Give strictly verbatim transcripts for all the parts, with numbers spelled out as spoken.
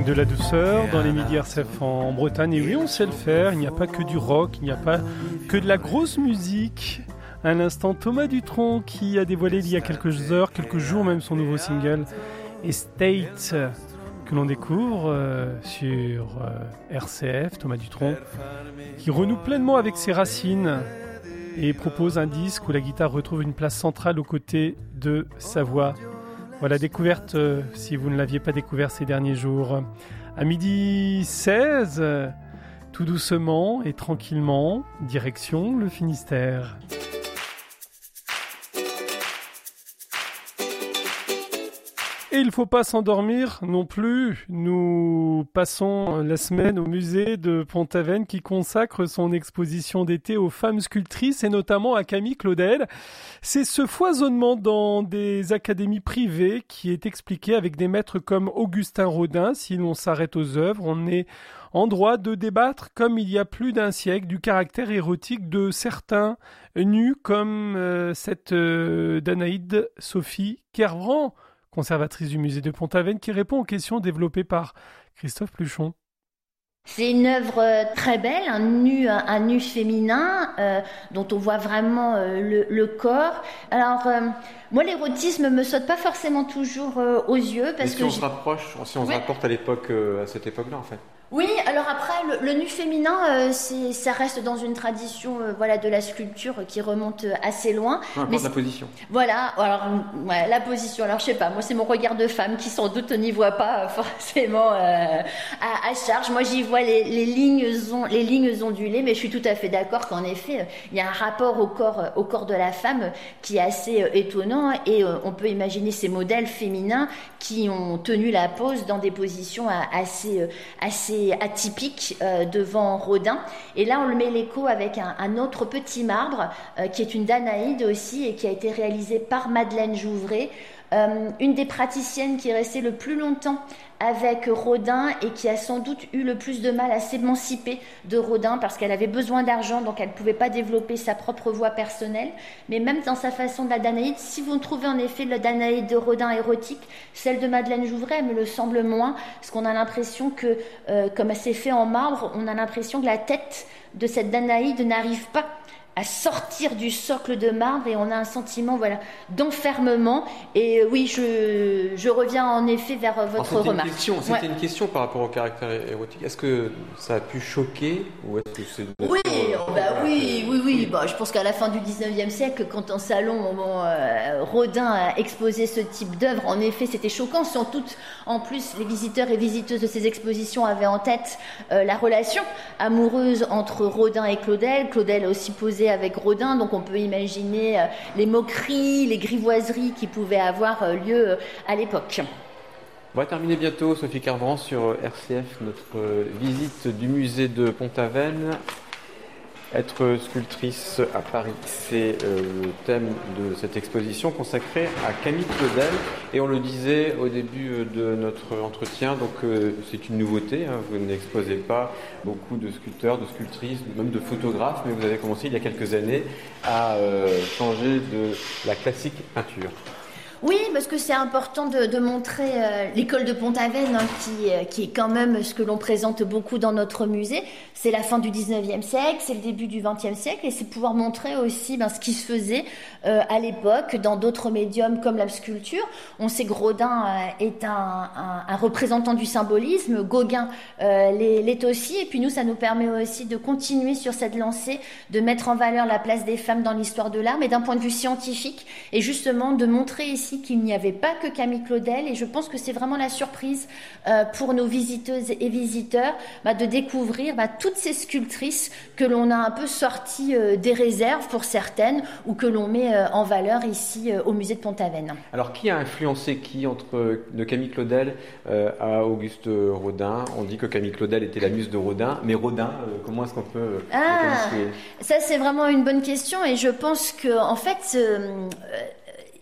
de la douceur dans les Midi R C F en Bretagne. Et oui, on sait le faire. Il n'y a pas que du rock, il n'y a pas que de la grosse musique. À l'instant, Thomas Dutronc qui a dévoilé il y a quelques heures, quelques jours même, son nouveau single Estate, que l'on découvre euh, sur euh, R C F. Thomas Dutronc qui renoue pleinement avec ses racines et propose un disque où la guitare retrouve une place centrale aux côtés de sa voix. Voilà, découverte, euh, si vous ne l'aviez pas découvert ces derniers jours. À midi seize, euh, tout doucement et tranquillement, direction le Finistère. Et il ne faut pas s'endormir non plus. Nous passons la semaine au musée de Pont-Aven qui consacre son exposition d'été aux femmes sculptrices et notamment à Camille Claudel. C'est ce foisonnement dans des académies privées qui est expliqué avec des maîtres comme Augustin Rodin. Si l'on s'arrête aux œuvres, on est en droit de débattre, comme il y a plus d'un siècle, du caractère érotique de certains nus comme euh, cette euh, Danaïde Sophie Kervran, conservatrice du musée de Pont-Aven, qui répond aux questions développées par Christophe Pluchon. C'est une œuvre très belle, un nu, un nu féminin euh, dont on voit vraiment euh, le, le corps. Alors, euh, moi, l'érotisme me saute pas forcément toujours euh, aux yeux parce Mais si que on j'ai... se rapproche, si on ouais. se rapporte à l'époque, euh, à cette époque-là, en fait. Oui, alors après, le, le nu féminin, euh, c'est, ça reste dans une tradition euh, voilà, de la sculpture qui remonte assez loin. Peu importe la position. Voilà, alors ouais, la position, alors je sais pas, moi c'est mon regard de femme qui sans doute n'y voit pas forcément euh, à, à charge. Moi j'y vois les, les, lignes on, les lignes ondulées, mais je suis tout à fait d'accord qu'en effet, il y a un rapport au corps, au corps de la femme qui est assez euh, étonnant et euh, on peut imaginer ces modèles féminins qui ont tenu la pose dans des positions assez, euh, assez atypique euh, devant Rodin. Et là, on le met l'écho avec un, un autre petit marbre euh, qui est une Danaïde aussi et qui a été réalisé par Madeleine Jouvray, euh, une des praticiennes qui est restée le plus longtemps avec Rodin et qui a sans doute eu le plus de mal à s'émanciper de Rodin parce qu'elle avait besoin d'argent, donc elle ne pouvait pas développer sa propre voix personnelle. Mais même dans sa façon de la Danaïde, si vous trouvez en effet la Danaïde de Rodin érotique, celle de Madeleine Jouvray, elle me le semble moins, parce qu'on a l'impression que, euh, comme c'est fait en marbre, on a l'impression que la tête de cette Danaïde n'arrive pas à sortir du socle de marbre et on a un sentiment voilà, d'enfermement. Et oui, je, je reviens en effet vers votre Alors, c'était remarque. Une question, c'était ouais. une question par rapport au caractère érotique. Est-ce que ça a pu choquer ou est-ce que c'est... Oui, oh bah oui, oui, oui. Bah, je pense qu'à la fin du dix-neuvième siècle, quand en salon, moment, euh, Rodin a exposé ce type d'œuvre, en effet, c'était choquant. Surtout, en plus, les visiteurs et visiteuses de ces expositions avaient en tête euh, la relation amoureuse entre Rodin et Claudel. Claudel a aussi posé avec Rodin, donc on peut imaginer euh, les moqueries, les grivoiseries qui pouvaient avoir euh, lieu euh, à l'époque. On va terminer bientôt, Sophie Kervran, sur R C F, notre euh, visite du musée de Pont-Aven. Être sculptrice à Paris, c'est euh, le thème de cette exposition consacrée à Camille Claudel. Et on le disait au début de notre entretien, donc euh, c'est une nouveauté. Hein, vous n'exposez pas beaucoup de sculpteurs, de sculptrices, même de photographes, mais vous avez commencé il y a quelques années à euh, changer de la classique peinture. Oui, parce que c'est important de, de montrer euh, l'école de Pont-Aven, hein, qui, euh, qui est quand même ce que l'on présente beaucoup dans notre musée. C'est la fin du dix-neuvième siècle, c'est le début du vingtième siècle, et c'est pouvoir montrer aussi ben, ce qui se faisait euh, à l'époque dans d'autres médiums comme la sculpture. On sait que Rodin euh, est un, un, un représentant du symbolisme, Gauguin euh, l'est, l'est aussi, et puis nous, ça nous permet aussi de continuer sur cette lancée, de mettre en valeur la place des femmes dans l'histoire de l'art, mais d'un point de vue scientifique, et justement de montrer ici qu'il n'y avait pas que Camille Claudel, et je pense que c'est vraiment la surprise euh, pour nos visiteuses et visiteurs bah, de découvrir bah, toutes ces sculptrices que l'on a un peu sorties euh, des réserves pour certaines ou que l'on met euh, en valeur ici euh, au musée de Pont-Aven. Alors qui a influencé qui entre de Camille Claudel euh, à Auguste Rodin? On dit que Camille Claudel était la muse de Rodin, mais Rodin, euh, comment est-ce qu'on peut euh, ah, ça c'est vraiment une bonne question et je pense que en fait euh,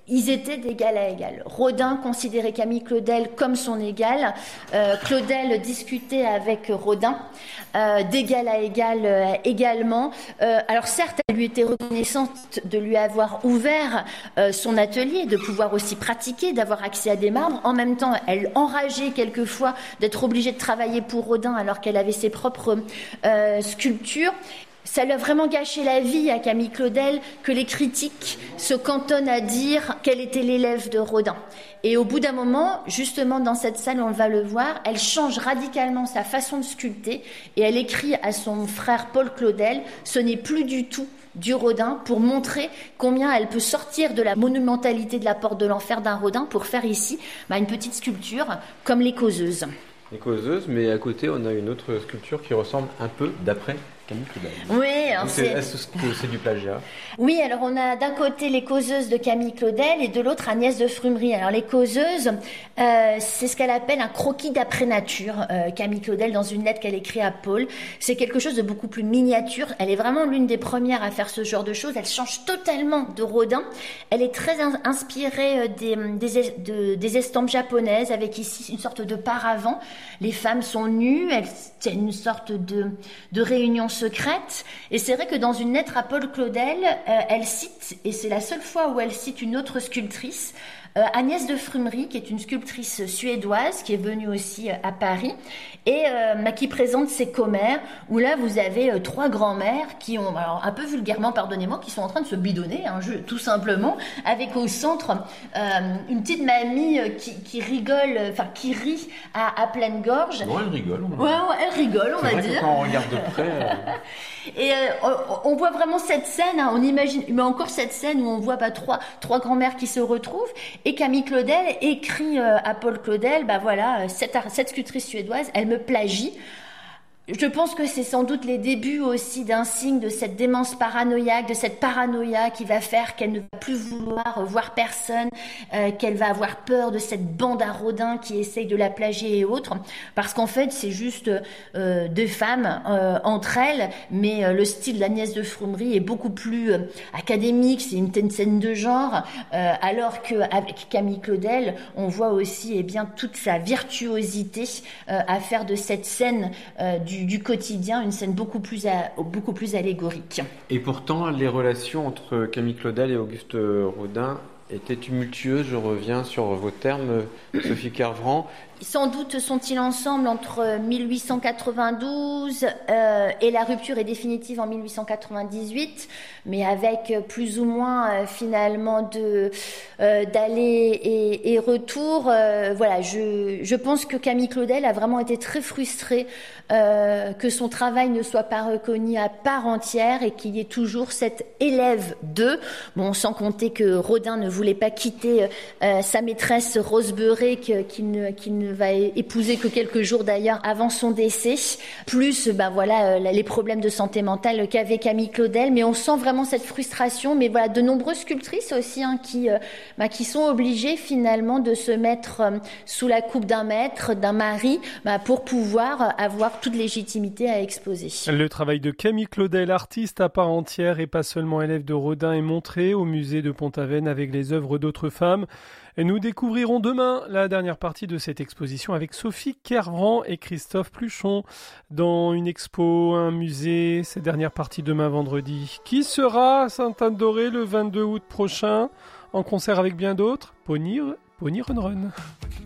ils étaient d'égal à égal. Rodin considérait Camille Claudel comme son égal. Euh, Claudel discutait avec Rodin euh, d'égal à égal euh, également. Euh, alors certes, elle lui était reconnaissante de lui avoir ouvert euh, son atelier, de pouvoir aussi pratiquer, d'avoir accès à des marbres. En même temps, elle enrageait quelquefois d'être obligée de travailler pour Rodin alors qu'elle avait ses propres euh, sculptures. Ça lui a vraiment gâché la vie à Camille Claudel que les critiques se cantonnent à dire qu'elle était l'élève de Rodin. Et au bout d'un moment, justement dans cette salle, on va le voir, elle change radicalement sa façon de sculpter et elle écrit à son frère Paul Claudel, ce n'est plus du tout du Rodin, pour montrer combien elle peut sortir de la monumentalité de la porte de l'enfer d'un Rodin pour faire ici bah, une petite sculpture comme les causeuses. Les causeuses, mais à côté on a une autre sculpture qui ressemble un peu d'après Camille Claudel. Oui, alors c'est... Est-ce que c'est du plagiat? Oui, alors on a d'un côté les causeuses de Camille Claudel et de l'autre Agnès de Frumerie. Alors les causeuses, euh, c'est ce qu'elle appelle un croquis d'après nature. Euh, Camille Claudel, dans une lettre qu'elle écrit à Paul, c'est quelque chose de beaucoup plus miniature. Elle est vraiment l'une des premières à faire ce genre de choses. Elle change totalement de Rodin. Elle est très in- inspirée des, des, de, des estampes japonaises, avec ici une sorte de paravent. Les femmes sont nues, elles tiennent une sorte de, de réunion secrète. Et c'est vrai que dans une lettre à Paul Claudel, euh, elle cite, et c'est la seule fois où elle cite une autre sculptrice, euh, Agnès de Frumerie, qui est une sculptrice suédoise, qui est venue aussi euh, à Paris, et euh, bah, qui présente ses commères, où là vous avez euh, trois grands-mères qui ont, alors un peu vulgairement, pardonnez-moi, qui sont en train de se bidonner, hein, je, tout simplement, avec au centre euh, une petite mamie euh, qui, qui rigole, enfin euh, qui rit à, à pleine gorge. Non, elle rigole. On ouais, ouais, elle rigole, on c'est va vrai dire. Que quand on regarde de près. Euh... Et euh, on, on voit vraiment cette scène, hein, on imagine, mais encore cette scène où on voit bah, trois, trois grands-mères qui se retrouvent, et Camille Claudel écrit euh, à Paul Claudel, bah voilà, cette, cette sculptrice suédoise, elle me plagie. Je pense que c'est sans doute les débuts aussi d'un signe de cette démence paranoïaque, de cette paranoïa qui va faire qu'elle ne va plus vouloir voir personne, euh, qu'elle va avoir peur de cette bande à Rodin qui essaye de la plagier et autres, parce qu'en fait c'est juste euh, deux femmes euh, entre elles, mais euh, le style d'Agnès de Frumerie est beaucoup plus euh, académique, c'est une, une scène de genre, euh, alors qu'avec Camille Claudel, on voit aussi eh bien, toute sa virtuosité euh, à faire de cette scène euh, du Du, du quotidien, une scène beaucoup plus, à, beaucoup plus allégorique. Et pourtant, les relations entre Camille Claudel et Auguste Rodin étaient tumultueuses. Je reviens sur vos termes, Sophie Kervran. Sans doute sont-ils ensemble entre mille huit cent quatre-vingt-douze euh, et la rupture est définitive en mille huit cent quatre-vingt-dix-huit, mais avec plus ou moins euh, finalement de euh, d'aller et, et retour. Euh, voilà, je je pense que Camille Claudel a vraiment été très frustrée euh, que son travail ne soit pas reconnu à part entière et qu'il y ait toujours cet élève de. Bon, sans compter que Rodin ne voulait pas quitter euh, sa maîtresse Rose Beuret, qui ne qui ne va épouser que quelques jours d'ailleurs avant son décès, plus ben voilà les problèmes de santé mentale qu'avait Camille Claudel, mais on sent vraiment cette frustration, mais voilà de nombreuses sculptrices aussi hein, qui ben, qui sont obligées finalement de se mettre sous la coupe d'un maître, d'un mari, ben, pour pouvoir avoir toute légitimité à exposer. Le travail de Camille Claudel, artiste à part entière et pas seulement élève de Rodin, est montré au musée de Pont-Aven avec les œuvres d'autres femmes. Et nous découvrirons demain la dernière partie de cette exposition avec Sophie Kervran et Christophe Pluchon dans une expo, un musée, cette dernière partie demain vendredi. Qui sera à Sainte-Anne-d'Auray le vingt-deux août prochain en concert avec bien d'autres? Pony, Pony Run Run.